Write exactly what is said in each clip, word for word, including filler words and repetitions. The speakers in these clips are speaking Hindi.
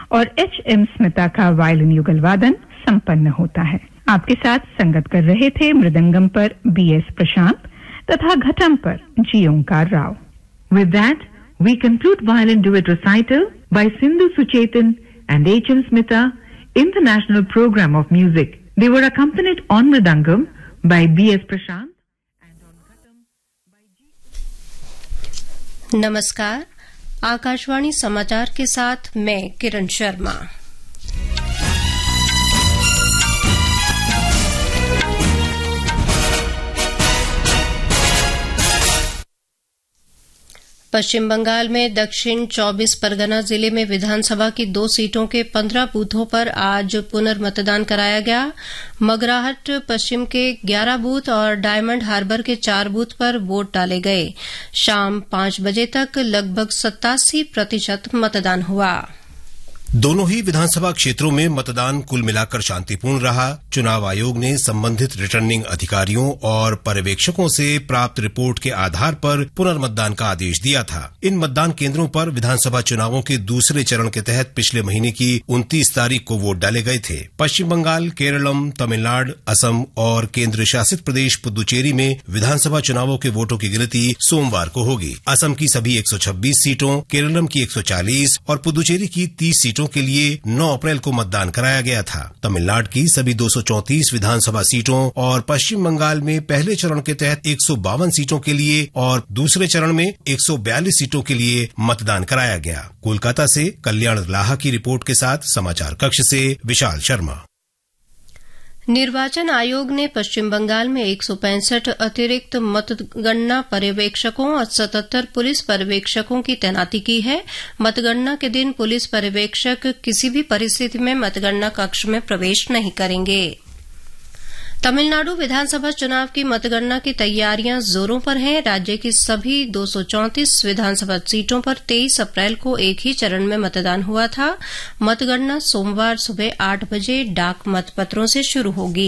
और एच एम स्मिता का वायलिन युगल वादन संपन्न होता है। आपके साथ संगत कर रहे थे मृदंगम पर बी एस प्रशांत तथा घटम पर जी ओंकार Rao. With that, we conclude violin duet recital by Sindhu Suchetan and H M Smita in the National Program of Music. They were accompanied on mridangam by B S Prashant and on ghatam by G. नमस्कार, आकाशवाणी समाचार के साथ मैं किरण शर्मा। पश्चिम बंगाल में दक्षिण चौबीस परगना जिले में विधानसभा की दो सीटों के पंद्रह बूथों पर आज पुनर्मतदान कराया गया। मगराहट पश्चिम के ग्यारह बूथ और डायमंड हार्बर के चार बूथ पर वोट डाले गए। शाम पांच बजे तक लगभग सत्तासी प्रतिशत मतदान हुआ। दोनों ही विधानसभा क्षेत्रों में मतदान कुल मिलाकर शांतिपूर्ण रहा। चुनाव आयोग ने संबंधित रिटर्निंग अधिकारियों और पर्यवेक्षकों से प्राप्त रिपोर्ट के आधार पर पुनर्मतदान का आदेश दिया था। इन मतदान केंद्रों पर विधानसभा चुनावों के दूसरे चरण के तहत पिछले महीने की उनतीस तारीख को वोट डाले गए थे। पश्चिम बंगाल, केरलम, तमिलनाडु, असम और केंद्र शासित प्रदेश पुदुचेरी में विधानसभा चुनावों के वोटों की गिनती सोमवार को होगी। असम की सभी एक सौ छब्बीस सीटों, केरलम की एक सौ चालीस और पुदुचेरी की तीस सीटों के लिए नौ अप्रैल को मतदान कराया गया था। तमिलनाडु की सभी दो सौ चौंतीस विधानसभा सीटों और पश्चिम बंगाल में पहले चरण के तहत एक सौ बावन सीटों के लिए और दूसरे चरण में एक सौ बयालीस सीटों के लिए मतदान कराया गया। कोलकाता से कल्याण लाहा की रिपोर्ट के साथ समाचार कक्ष से विशाल शर्मा। निर्वाचन आयोग ने पश्चिम बंगाल में एक सौ पैंसठ अतिरिक्त मतगणना पर्यवेक्षकों और सतहत्तर पुलिस पर्यवेक्षकों की तैनाती की है। मतगणना के दिन पुलिस पर्यवेक्षक किसी भी परिस्थिति में मतगणना कक्ष में प्रवेश नहीं करेंगे। तमिलनाडु विधानसभा चुनाव की मतगणना की तैयारियां जोरों पर हैं। राज्य की सभी दो सौ चौंतीस विधानसभा सीटों पर तेईस अप्रैल को एक ही चरण में मतदान हुआ था। मतगणना सोमवार सुबह आठ बजे डाक मतपत्रों से शुरू होगी।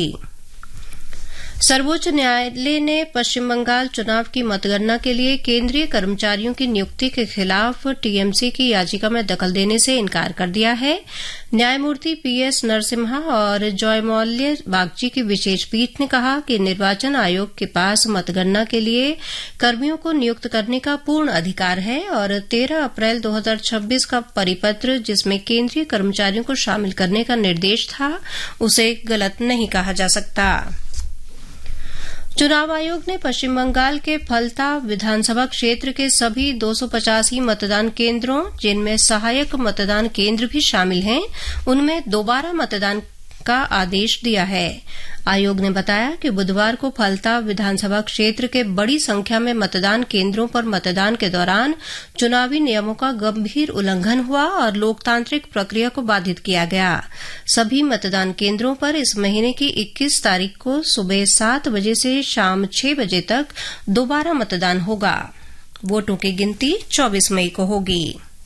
सर्वोच्च न्यायालय ने पश्चिम बंगाल चुनाव की मतगणना के लिए केंद्रीय कर्मचारियों की नियुक्ति के खिलाफ टीएमसी की याचिका में दखल देने से इनकार कर दिया है। न्यायमूर्ति पीएस नरसिम्हा और जयमौल्य बागची की विशेष पीठ ने कहा कि निर्वाचन आयोग के पास मतगणना के लिए कर्मियों को नियुक्त करने का पूर्ण अधिकार है और तेरह अप्रैल दो हजार छब्बीस का परिपत्र जिसमें केंद्रीय कर्मचारियों को शामिल करने का निर्देश था, उसे गलत नहीं कहा जा सकता। चुनाव आयोग ने पश्चिम बंगाल के फलता विधानसभा क्षेत्र के सभी दो सौ पचासी मतदान केंद्रों, जिनमें सहायक मतदान केंद्र भी शामिल हैं, उनमें दोबारा मतदान का आदेश दिया है। आयोग ने बताया कि बुधवार को फलता विधानसभा क्षेत्र के बड़ी संख्या में मतदान केंद्रों पर मतदान के दौरान चुनावी नियमों का गंभीर उल्लंघन हुआ और लोकतांत्रिक प्रक्रिया को बाधित किया गया। सभी मतदान केंद्रों पर इस महीने की इक्कीस तारीख को सुबह सात बजे से शाम छह बजे तक दोबारा मतदान होगा। वोटों की गिनती चौबीस मई को होगी।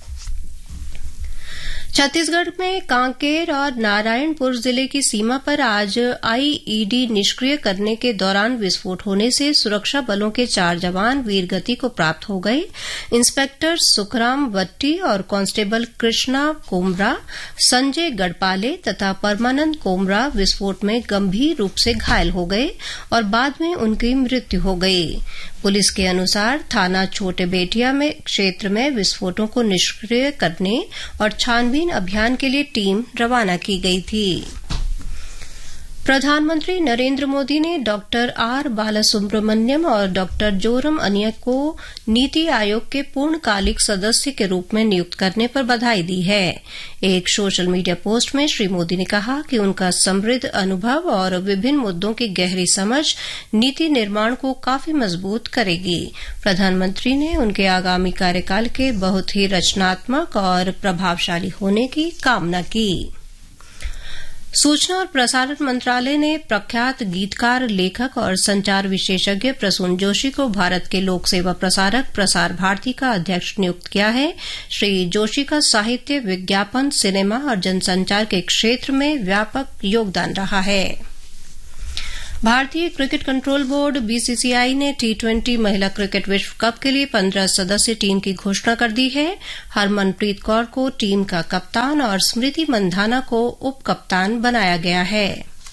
छत्तीसगढ़ में कांकेर और नारायणपुर जिले की सीमा पर आज आईईडी निष्क्रिय करने के दौरान विस्फोट होने से सुरक्षा बलों के चार जवान वीरगति को प्राप्त हो गए। इंस्पेक्टर सुखराम वट्टी और कांस्टेबल कृष्णा कोमरा, संजय गढ़पाले तथा परमानंद कोमरा विस्फोट में गंभीर रूप से घायल हो गए और बाद में उनकी मृत्यु हो गई। पुलिस के अनुसार थाना छोटे बेटिया में क्षेत्र में विस्फोटों को निष्क्रिय करने और छानबीन अभियान के लिए टीम रवाना की गई थी। प्रधानमंत्री नरेंद्र मोदी ने डॉक्टर आर बालासुब्रमण्यम और डॉक्टर जोरम अनिया को नीति आयोग के पूर्णकालिक सदस्य के रूप में नियुक्त करने पर बधाई दी है। एक सोशल मीडिया पोस्ट में श्री मोदी ने कहा कि उनका समृद्ध अनुभव और विभिन्न मुद्दों की गहरी समझ नीति निर्माण को काफी मजबूत करेगी। प्रधानमंत्री ने उनके आगामी कार्यकाल के बहुत ही रचनात्मक और प्रभावशाली होने की कामना की। सूचना और प्रसारण मंत्रालय ने प्रख्यात गीतकार, लेखक और संचार विशेषज्ञ प्रसून जोशी को भारत के लोक सेवा प्रसारक प्रसार भारती का अध्यक्ष नियुक्त किया है। श्री जोशी का साहित्य, विज्ञापन, सिनेमा और जनसंचार के क्षेत्र में व्यापक योगदान रहा है। भारतीय क्रिकेट कंट्रोल बोर्ड बीसीसीआई ने टी ट्वेंटी महिला क्रिकेट विश्व कप के लिए पंद्रह सदस्यीय टीम की घोषणा कर दी है। हरमनप्रीत कौर को टीम का कप्तान और स्मृति मंधाना को उप कप्तान बनाया गया है।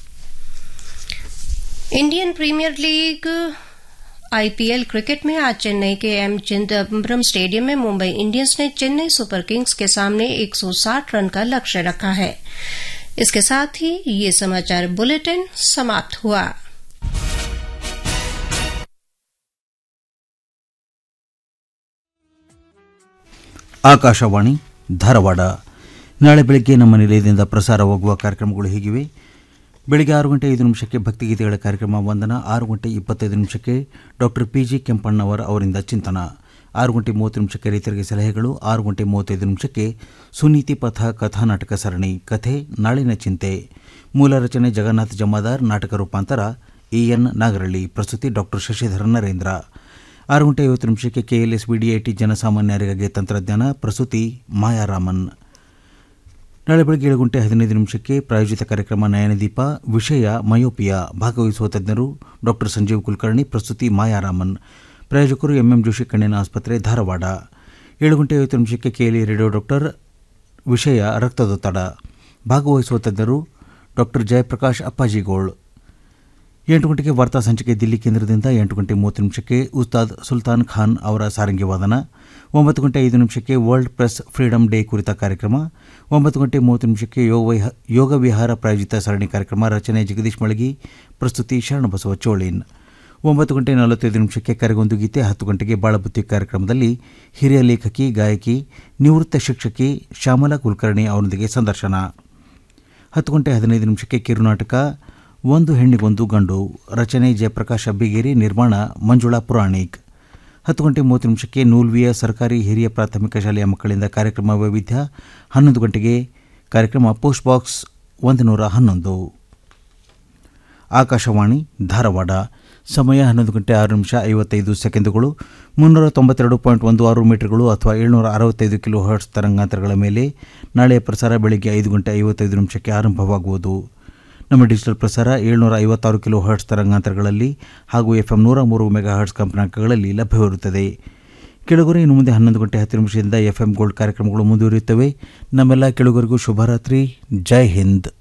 Indian premiere league IPL cricket में आज चेन्नई के एम चिदम्बरम स्टेडियम में मुंबई इंडियंस ने चेन्नई सुपर किंग्स के सामने एक सौ साठ रन का लक्ष्य रखा है। इसके साथ ही ये समाचार बुलेटिन समाप्त हुआ। ಆಕಾಶವಾಣಿ ಧಾರವಾಡ. ನಾಳೆ ಬೆಳಗ್ಗೆ ನಮ್ಮ ನಿಲಯದಿಂದ ಪ್ರಸಾರವಾಗುವ ಕಾರ್ಯಕ್ರಮಗಳು ಹೀಗಿವೆ. ಬೆಳಗ್ಗೆ ಆರು ಗಂಟೆ ಐದು ನಿಮಿಷಕ್ಕೆ ಭಕ್ತಿಗೀತೆಗಳ ಕಾರ್ಯಕ್ರಮ ವಂದನ, ಆರು ಗಂಟೆ ಇಪ್ಪತ್ತೈದು ನಿಮಿಷಕ್ಕೆ ಡಾಕ್ಟರ್ ಪಿ ಜಿ ಕೆಂಪಣ್ಣವರ ಅವರಿಂದ ಚಿಂತನ, ಆರು ಗಂಟೆ ಮೂವತ್ತು ನಿಮಿಷಕ್ಕೆ ರೈತರಿಗೆ ಸಲಹೆಗಳು, ಆರು ಗಂಟೆ ಮೂವತ್ತೈದು ನಿಮಿಷಕ್ಕೆ ಸುನೀತಿ ಪಥ ಕಥಾನಾಟಕ ಸರಣಿ ಕಥೆ ನಾಳಿನ ಚಿಂತೆ, ಮೂಲ ರಚನೆ ಜಗನ್ನಾಥ ಜಮಾದಾರ್, ನಾಟಕ ರೂಪಾಂತರ ಇ ಎನ್ ನಾಗರಳ್ಳಿ, ಪ್ರಸ್ತುತಿ ಡಾಕ್ಟರ್ ಶಶಿಧರ ನರೇಂದ್ರ. ಆರು ಗಂಟೆ ಐವತ್ತು ನಿಮಿಷಕ್ಕೆ ಕೆಎಲ್ಎಸ್ ವಿಡಿಐಟಿ ಜನಸಾಮಾನ್ಯರಿಗಾಗಿ ತಂತ್ರಜ್ಞಾನ, ಪ್ರಸ್ತುತಿ ಮಾಯಾರಾಮನ್. ನಾಳೆ ಬೆಳಗ್ಗೆ ಏಳು ಗಂಟೆ ಹದಿನೈದು ನಿಮಿಷಕ್ಕೆ ಪ್ರಾಯೋಜಿತ ಕಾರ್ಯಕ್ರಮ ನಯನದೀಪ, ವಿಷಯ ಮಯೋಪಿಯಾ, ಭಾಗವಹಿಸುವ ತಜ್ಞರು ಡಾಕ್ಟರ್ ಸಂಜೀವ್ ಕುಲಕರ್ಣಿ, ಪ್ರಸ್ತುತಿ ಮಾಯಾರಾಮನ್, ಪ್ರಾಯೋಜಕರು ಎಂಎಂ ಜೋಶಿ ಕಣ್ಣಿನ ಆಸ್ಪತ್ರೆ ಧಾರವಾಡ. ಏಳು ಗಂಟೆ ಐವತ್ತು ನಿಮಿಷಕ್ಕೆ ಕೆಎಲ್ಇ ರೇಡಿಯೋ ಡಾಕ್ಟರ್, ವಿಷಯ ರಕ್ತದೊತ್ತಡ, ಭಾಗವಹಿಸುವ ತಜ್ಞರು ಡಾಕ್ಟರ್ ಜಯಪ್ರಕಾಶ್ ಅಪ್ಪಾಜಿಗೋಳ್. ಎಂಟು ಗಂಟೆಗೆ ವಾರ್ತಾ ಸಂಚಿಕೆ ದಿಲ್ಲಿ ಕೇಂದ್ರದಿಂದ, ಎಂಟು ಗಂಟೆ ಮೂವತ್ತು ನಿಮಿಷಕ್ಕೆ ಉಸ್ತಾದ್ ಸುಲ್ತಾನ್ ಖಾನ್ ಅವರ ಸಾರಂಗಿ ವಾದನ, ಒಂಬತ್ತು ಗಂಟೆ ಐದು ನಿಮಿಷಕ್ಕೆ ವರ್ಲ್ಡ್ ಪ್ರೆಸ್ ಫ್ರೀಡಮ್ ಡೇ ಕುರಿತ ಕಾರ್ಯಕ್ರಮ, ಒಂಬತ್ತು ಗಂಟೆ ಮೂವತ್ತು ನಿಮಿಷಕ್ಕೆ ಯೋಗ ವಿಹಾರ ಪ್ರಾಯೋಜಿತ ಸರಣಿ ಕಾರ್ಯಕ್ರಮ, ರಚನೆ ಜಗದೀಶ್ ಮಳಗಿ, ಪ್ರಸ್ತುತಿ ಶರಣಬಸವ ಚೋಳಿನ್. ಒಂಬತ್ತು ಗಂಟೆ ನಲವತ್ತೈದು ನಿಮಿಷಕ್ಕೆ ಕರೆಗೊಂದು ಗೀತೆ, ಹತ್ತು ಗಂಟೆಗೆ ಬಾಳಬುತ್ತಿ ಕಾರ್ಯಕ್ರಮದಲ್ಲಿ ಹಿರಿಯ ಲೇಖಕಿ ಗಾಯಕಿ ನಿವೃತ್ತ ಶಿಕ್ಷಕಿ ಶ್ಯಾಮಲಾ ಕುಲಕರ್ಣಿ ಅವರೊಂದಿಗೆ ಸಂದರ್ಶನ. ಹತ್ತು ಗಂಟೆ ಹದಿನೈದು ನಿಮಿಷಕ್ಕೆ ಕಿರುನಾಟಕ ಒಂದು ಹೆಣ್ಣಿಗೊಂದು ಗಂಡು, ರಚನೆ ಜಯಪ್ರಕಾಶ್ ಅಬ್ಬಿಗೇರಿ, ನಿರ್ಮಾಣ ಮಂಜುಳಾ ಪುರಾಣಿಕ್. ಹತ್ತು ಗಂಟೆ ಮೂವತ್ತು ನಿಮಿಷಕ್ಕೆ ನೂಲ್ವಿಯ ಸರ್ಕಾರಿ ಹಿರಿಯ ಪ್ರಾಥಮಿಕ ಶಾಲೆಯ ಮಕ್ಕಳಿಂದ ಕಾರ್ಯಕ್ರಮ ವೈವಿಧ್ಯ, ಹನ್ನೊಂದು ಗಂಟೆಗೆ ಕಾರ್ಯಕ್ರಮ ಪೋಸ್ಟ್ ಬಾಕ್ಸ್ ಒಂದು ನೂರ ಹನ್ನೊಂದು. ಆಕಾಶವಾಣಿ ಧಾರವಾಡ. ಸಮಯ ಹನ್ನೊಂದು ಗಂಟೆ ಆರು ನಿಮಿಷ ಐವತ್ತೈದು ಸೆಕೆಂಡುಗಳು. ಮುನ್ನೂರ ತೊಂಬತ್ತೆರಡು ಪಾಯಿಂಟ್ ಒಂದು ಆರು ಮೀಟರ್ಗಳು ಅಥವಾ ಏಳ್ನೂರ ಅರವತ್ತೈದು ಕಿಲೋ ಹರ್ಟ್ಸ್ ತರಂಗಾಂತರಗಳ ಮೇಲೆ ನಾಳೆಯ ಪ್ರಸಾರ ಬೆಳಗ್ಗೆ ಐದು ಗಂಟೆ ಐವತ್ತೈದು ನಿಮಿಷಕ್ಕೆ ಆರಂಭವಾಗುವುದು. ನಮ್ಮ ಡಿಜಿಟಲ್ ಪ್ರಸಾರ ಏಳ್ನೂರ ಐವತ್ತಾರು ಕಿಲೋ ಹರ್ಟ್ಸ್ ತರಂಗಾಂತರಗಳಲ್ಲಿ ಹಾಗೂ ಎಫ್ಎಂ ನೂರ ಮೂರು ಮೆಗಾ ಹರ್ಟ್ಸ್ ಕಂಪನಾಂಕಗಳಲ್ಲಿ ಲಭ್ಯವಿರುತ್ತದೆ. ಕೆಳಗರೆ ಇನ್ನು ಮುಂದೆ ಹನ್ನೊಂದು ಗಂಟೆ ಹತ್ತು ನಿಮಿಷದಿಂದ ಎಫ್ಎಂ ಗೋಲ್ಡ್ ಕಾರ್ಯಕ್ರಮಗಳು ಮುಂದುವರಿಯುತ್ತವೆ. ನಮ್ಮೆಲ್ಲ ಕೆಳಗರಿಗೂ ಶುಭರಾತ್ರಿ. ಜೈ ಹಿಂದ್.